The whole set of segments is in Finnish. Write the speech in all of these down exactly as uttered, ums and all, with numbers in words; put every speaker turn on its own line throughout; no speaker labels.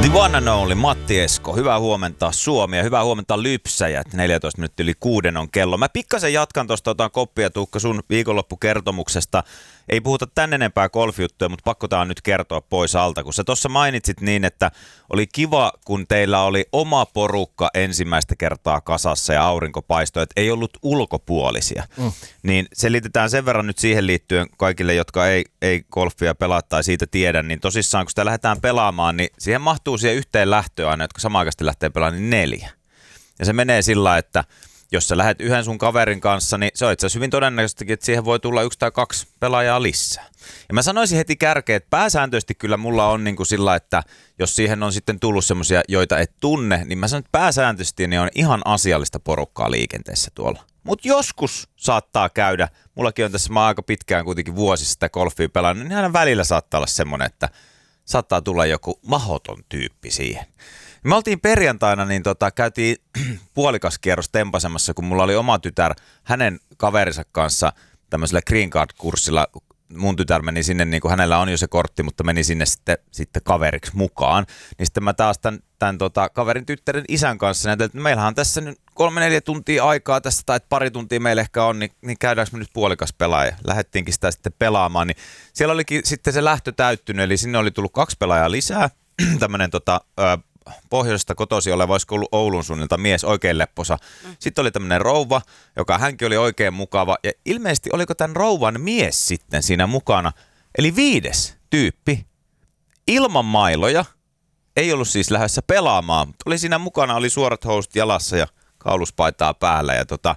The one and only Matti Esko. Hyvää huomenta Suomi ja hyvää huomenta Lypsäjät. neljätoista minuuttia yli kuuden on kello. Mä pikkasen jatkan tuosta, otan koppia Tuukka sun viikonloppukertomuksesta. Ei puhuta tän enempää golfjuttuja, mutta pakko tää on nyt kertoa pois alta. Kun sä tuossa mainitsit niin, että oli kiva, kun teillä oli oma porukka ensimmäistä kertaa kasassa ja aurinko paistoi, että ei ollut ulkopuolisia. Mm. Niin selitetään sen verran nyt siihen liittyen kaikille, jotka ei, ei golfia pelaa tai siitä tiedä, niin tosissaan kun sitä lähdetään pelaamaan, niin siihen mahtuu siihen yhteen lähtöön aina, jotka samaan aikaan lähtee pelaamaan, niin neljä. Ja se menee sillä, että jos sä lähdet yhden sun kaverin kanssa, niin se on itse asiassa hyvin todennäköisesti, että siihen voi tulla yksi tai kaksi pelaajaa lisää. Ja mä sanoisin heti kärkeen, että pääsääntöisesti kyllä mulla on niin kuin sillä, että jos siihen on sitten tullut semmoisia, joita et tunne, niin mä sanon, että pääsääntöisesti niin on ihan asiallista porukkaa liikenteessä tuolla. Mutta joskus saattaa käydä, mullakin on tässä, mä aika pitkään kuitenkin vuosissa sitä golfia pelannut, niin aina välillä saattaa olla semmoinen, että saattaa tulla joku mahoton tyyppi siihen. Me oltiin perjantaina, niin tota, käytiin puolikas kierros tempasemassa, kun mulla oli oma tytär hänen kaverinsa kanssa tämmöisellä Green Card-kurssilla. Mun tytär meni sinne, niin kuin hänellä on jo se kortti, mutta meni sinne sitten, sitten kaveriksi mukaan. Niin sitten mä taas tämän, tämän tota, kaverin tyttären isän kanssa näytelin, että meillähän on tässä nyt kolme neljä tuntia aikaa tässä, tai pari tuntia meillä ehkä on, niin, niin käydäänkö me nyt puolikas pelaaja. Lähdettiinkin sitä sitten pelaamaan, niin siellä olikin sitten se lähtö täyttynyt, eli sinne oli tullut kaksi pelaajaa lisää, tämmöinen tota... Ö, pohjoisesta kotoisin oleva, olisiko ollut Oulun suunnilta mies, oikein lepposa. Sitten oli tämmöinen rouva, joka hänkin oli oikein mukava. Ja ilmeisesti oliko tämän rouvan mies sitten siinä mukana. Eli viides tyyppi, ilman mailoja, ei ollut siis lähdössä pelaamaan, mutta oli siinä mukana, oli suorat housut jalassa ja kauluspaitaa päällä. Ja tota,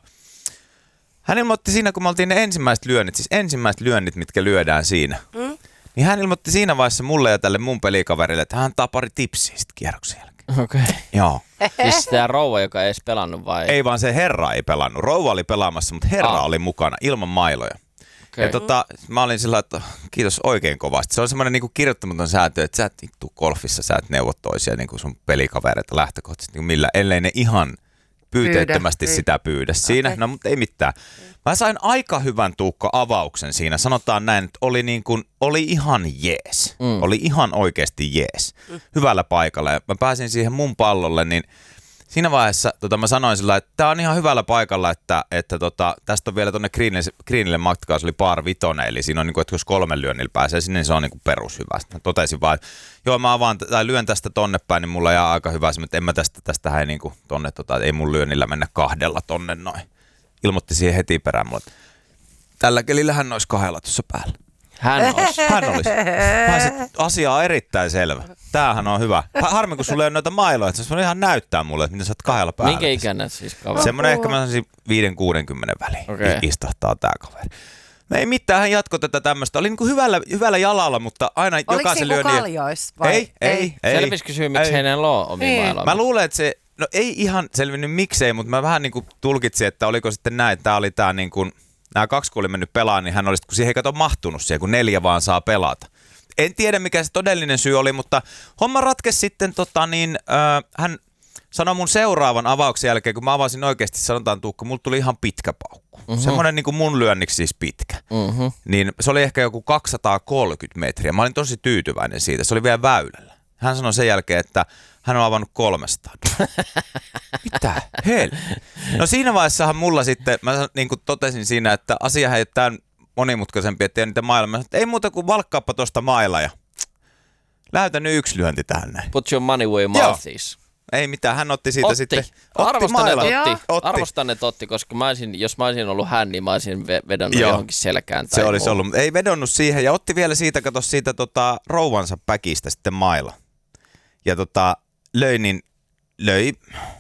hän ilmoitti siinä, kun me oltiin ne ensimmäiset lyönnit, siis ensimmäiset lyönnit, mitkä lyödään siinä. Mm. Niin hän ilmoitti siinä vaiheessa mulle ja tälle mun pelikaverille, että hän antaa pari tipsiä sitten kierroksen jälkeen. Okei. Okay. Joo.
Siis tämä rouva, joka ei edes pelannut vai?
Ei vaan se herra ei pelannut. Rouva oli pelaamassa, mutta herra ah. oli mukana ilman mailoja. Okay. Ja tota, mä olin sillä että kiitos oikein kovasti. Se on semmoinen niinku kirjoittamaton sääntö, että sä et tuu golfissa, sä et neuvot toisia niinku sun pelikavereita lähtökohtaisesti niinku millä, ellei ne ihan pyyteettömästi pyydä, sitä pyydä siinä. Okay. No mutta ei mitään. Mä sain aika hyvän Tuukka avauksen siinä. Sanotaan näin, että oli, niin kuin, oli ihan jees. Mm. Oli ihan oikeasti jees. Mm. Hyvällä paikalla. Ja mä pääsin siihen mun pallolle, niin siinä vaiheessa tota, mä sanoin sillä, että tää on ihan hyvällä paikalla, että, että tota, tästä on vielä tonne greenille, greenille matkaa, se oli par vitonen. Eli siinä on, niin kuin, että jos kolmen lyönnillä pääsee sinne, niin se on niin kuin perushyvä. Sitten mä totesin vaan, että joo mä avaan, tai lyön tästä tonne päin, niin mulla jää aika hyvä. Mutta en mä tästä, tästä ei niin kuin tonne, tota, ei mun lyönnillä mennä kahdella tonne noin. Ilmoitti siihen heti perään mulle, että tällä kelillä hän olisi kahdella tuossa päällä.
Hän olisi.
Hän olisi. Asia on erittäin selvä. Tämähän on hyvä. Harmi, kun sulla ei ole noita mailoja, että se on ihan näyttää mulle, että miten sä oot kahdella päällä.
Minkä ikäinen siis kaveri?
Semmoinen ehkä mä sanoisin viiden kuudenkymmenen väliin. Okay. Istahtaa tää kaveri. No ei mitään, hän jatkoi tätä tämmöistä. Oli niinku hyvällä, hyvällä jalalla, mutta aina
oliko
jokaisen lyönnin...
Oliko se kaljois vai?
Ei, ei, ei.
Selvisikö syy, miksi heidän loo omia niin. mailoja?
Mä luulen, että se... No ei ihan selvinnyt miksei, mutta mä vähän niin kuin tulkitsin, että oliko sitten näin, että tää oli tää niin kuin, nämä kaksi kun oli mennyt pelaamaan, niin hän olisi, kun siihen ei kato mahtunut siihen, kun neljä vaan saa pelata. En tiedä mikä se todellinen syy oli, mutta homma ratkesi sitten tota niin, äh, hän sanoi mun seuraavan avauksen jälkeen, kun mä avasin oikeasti, sanotaan Tuukka, mulla tuli ihan pitkä paukku. Mm-hmm. Semmoinen niin kuin mun lyönniksi siis pitkä. Mm-hmm. Niin se oli ehkä joku kaksisataakolmekymmentä metriä. Mä olin tosi tyytyväinen siitä, se oli vielä väylällä. Hän sanoi sen jälkeen, että hän on avannut kolmesataa. Mitä? Hei. No siinä vaiheessahan mulla sitten, mä niin kuin totesin siinä, että asia ei ole tämän monimutkaisempi, ettei niitä mailla. Mä sanoin, että ei muuta kuin valkkaappa tuosta mailla ja lähetä nyt yksi lyönti tähän näin.
Put your money where your mouth is.
Ei mitään, hän otti siitä
otti.
sitten.
Otti Arvostan, että otti. otti. Arvostan, että otti, koska mä olisin, jos mä olisin ollut hän, niin mä olisin vedonnut Joo. johonkin selkään. Tai
se olisi
muu.
ollut, ei vedonnut siihen ja otti vielä siitä, kato siitä tota, rouvansa päkistä sitten mailla. Ja tota, löi niin, löi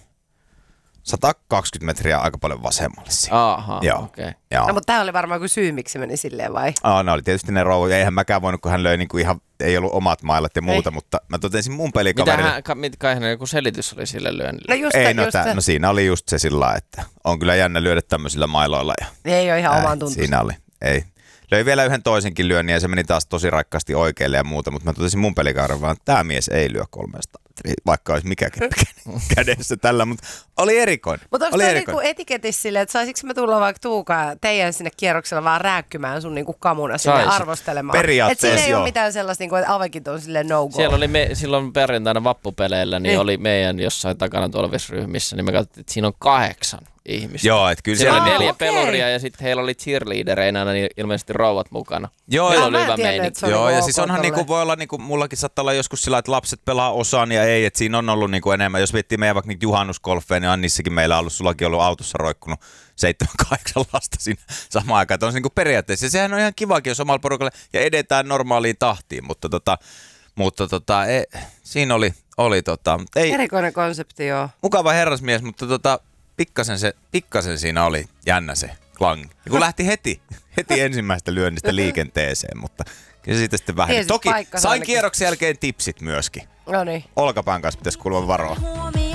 sata kaksikymmentä metriä aika paljon vasemmalle siinä.
Aha, okei. Okay.
No, mutta tämä oli varmaan kuin syy, miksi se meni silleen vai?
Aa, no oli tietysti ne rouva. Eihän mäkään voinut, kun hän löi niin kuin ihan, ei ollut omat mailat ja muuta, ei. Mutta mä totesin mun pelikaverille.
Mitä hän, kai hän joku selitys oli sille lyönnille?
No just
ei,
se,
no,
just
tää,
se.
no siinä oli just se sillä että on kyllä jännä lyödä tämmöisillä mailoilla. Ja
ei ole ihan oman tuntuista.
Siinä oli, ei. Löi vielä yhden toisenkin lyönnin ja se meni taas tosi raikkaasti oikealle ja muuta, mutta mä totesin mun pelikaverille vaan, että tämä mies ei lyö kolmesta. teatteriin, vaikka olisi mikä kädessä tällä, mutta oli erikoinen.
Mutta onko
oli
tämä niinku etiketissä silleen, että saisinko mä tulla vaikka Tuukaan teidän sinne kierroksella vaan rääkkymään sun niinku kamuna sinne
Saisit.
arvostelemaan?
Periaatteessa
että siinä ei
joo.
ole mitään sellaista, niinku, että Avekin on silleen no go.
Siellä oli me, silloin perjantaina vappupeleillä, niin
Niin.
oli meidän jossain takana tulvisryhmissä, niin me katsottiin, että siinä on kahdeksan ihmistä.
Joo, että kyllä
Siellä
siellä...
oli neljä
okei.
peluria ja sitten heillä oli cheerleadereinä niin ilmeisesti rouvat mukana.
Joo,
Heillä
ja-
oli
Mä en
hyvä
tiennyt,
meininki.
että se oli
Joo, ja
ok
siis onhan
tolleen.
niinku, voi olla, niinku, mullakin saattaa olla joskus sillä, että lapset pelaa osan ja ei, että siinä on ollut niinku enemmän. Jos miettii meidän vaikka niitä juhannusgolfeja, niin Annissakin meillä on ollut, sullakin ollut autossa roikkunut seitsemän, kahdeksan lasta siinä samaan aikaan. Että on se niinku periaatteessa. Ja sehän on ihan kivakin, jos omalla porukalle ja edetään normaaliin tahtiin, mutta tota, mutta tota, ei, siinä oli, oli tota, ei,
Erikoinen konsepti, joo.
mukava herrasmies, mutta tota, pikkasen, se, pikkasen siinä oli jännä se klangi. Ja kun lähti heti, heti ensimmäistä lyönnistä liikenteeseen, mutta kyllä siitä sitten vähän.
Tiesit
Toki
paikkansa
sain
ainakin.
kierroksen jälkeen tipsit myöskin.
No niin.
Olkapään kanssa pitäisi kuulla varoa.